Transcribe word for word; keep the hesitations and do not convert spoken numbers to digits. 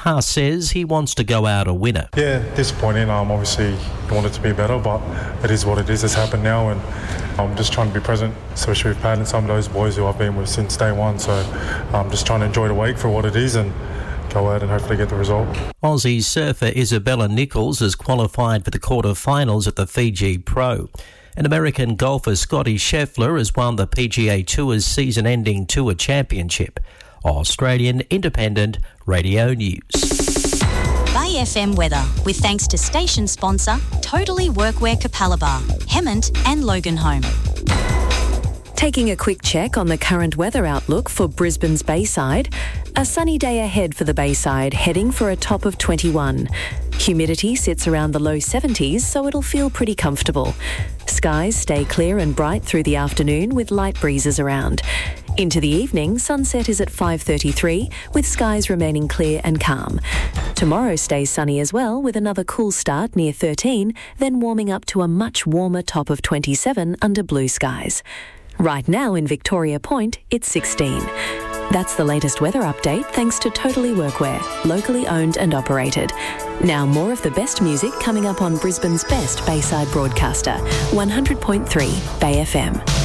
Haas says he wants to go out a winner. Yeah, disappointing. Um, obviously, you want it to be better, but it is what it is. It's happened now, and I'm just trying to be present, especially with Pat and some of those boys who I've been with since day one. So I'm just trying to enjoy the wake for what it is and go out and hopefully get the result. Aussie surfer Isabella Nichols has qualified for the quarter-finals at the Fiji Pro. And American golfer Scotty Scheffler has won the P G A Tour's season-ending Tour Championship. Australian Independent Radio News. Bay F M weather, with thanks to station sponsor Totally Workwear Capalaba, Hemmant and Loganholme. Taking a quick check on the current weather outlook for Brisbane's Bayside. A sunny day ahead for the Bayside, heading for a top of twenty-one. Humidity sits around the low seventies, so it'll feel pretty comfortable. Skies stay clear and bright through the afternoon with light breezes around. Into the evening, sunset is at five thirty-three, with skies remaining clear and calm. Tomorrow stays sunny as well, with another cool start near thirteen, then warming up to a much warmer top of twenty-seven under blue skies. Right now in Victoria Point, it's sixteen. That's the latest weather update thanks to Totally Workwear, locally owned and operated. Now more of the best music coming up on Brisbane's best Bayside broadcaster, one hundred point three Bay F M.